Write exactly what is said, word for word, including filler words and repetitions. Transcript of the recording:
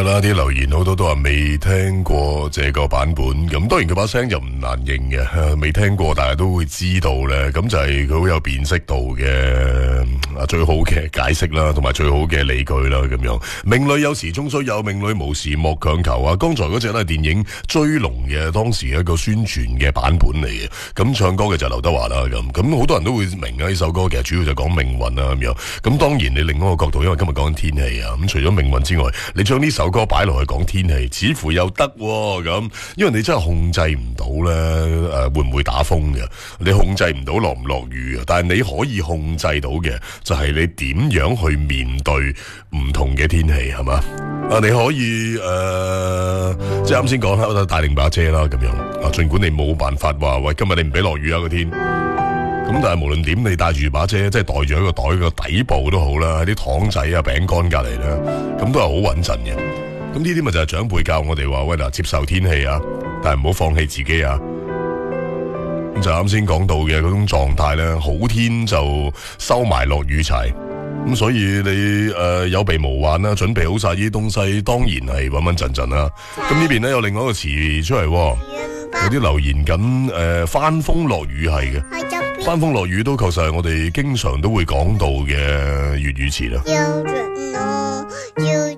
啦，啲留言好多都話未聽過這個版本，咁當然佢把聲就唔難認嘅，未聽過但係都會知道咧，咁就係佢好有辨識度嘅啊，最好嘅解釋啦，同埋最好嘅理據啦，咁樣。命裏有時終須有，命裏無時莫強求啊！剛才嗰隻咧係電影《追龍》嘅當時一個宣傳嘅版本嚟嘅，咁唱歌嘅就係劉德華啦，咁咁好多人都會明啊，呢首歌其實主要就講命運啊咁樣。咁當然你另一個角度，因為今日講緊天氣啊，咁除咗命運之外，你將呢首歌擺落去講天氣，似乎又得咁，因為你真係控制唔到咧，誒、呃、會唔會打風嘅？你控制唔到落唔落雨啊，但係你可以控制到嘅就係你點樣去面對唔同嘅天氣，係嘛？啊，你可以誒、呃，即係啱先講啦，帶定把遮啦，咁樣啊，盡管你冇辦法話喂，今日你唔俾落雨啊個天。咁但係無論點，你帶住把遮，即係袋住喺個袋個底部都好啦，喺啲糖仔啊、餅乾隔離啦，咁都係好穩陣嘅。咁呢啲咪就係長輩教我哋話，喂嗱，接受天氣啊，但係唔好放棄自己啊。咁就啱先講到嘅嗰種狀態咧，好天就收埋落雨柴。咁所以你誒、呃、有備無患啦，準備好晒呢啲東西，當然係穩穩陣陣啦。咁呢邊咧有另外一個詞出嚟，有啲留言緊誒、呃、翻風落雨係嘅。翻風落雨都確實係我哋經常都會講到嘅粵語詞啦。